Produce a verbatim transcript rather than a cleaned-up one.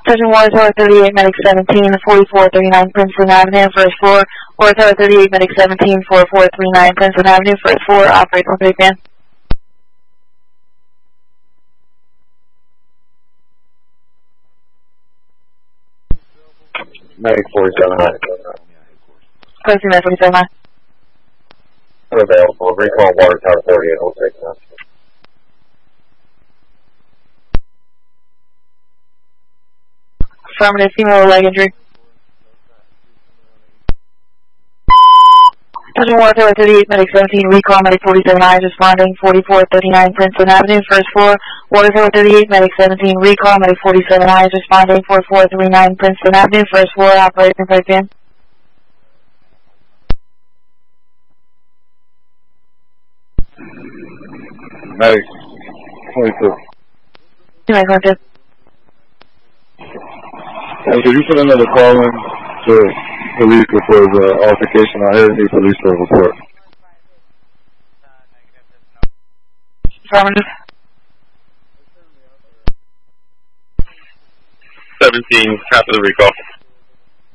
Station War Tower thirty-eight, Medic seventeen, forty-four thirty-nine Princeton Avenue, first floor. War Tower thirty-eight, Medic seventeen, forty-four thirty-nine Princeton Avenue, first floor. Operate from Big Band. Medic forty-seven nine. Princeton Medic forty-seven nine. Available. Recall Water Tower forty-eight oh six now. Affirmative, female leg injury. Station War Tower thirty-eight, Medic seventeen, recall Medic forty-seven nine, responding forty-four thirty-nine Princeton Avenue, first floor. Water Tower thirty-eight, Medic seventeen, recall Medic forty-seven nine, responding forty-four thirty-nine Princeton Avenue, first floor. Operate from Big Band. Medic twenty-two. Medic twenty-two. Hey, could you put another call in to police if there's an altercation out here? Need police to report. Affirmative. seventeen, after the recall.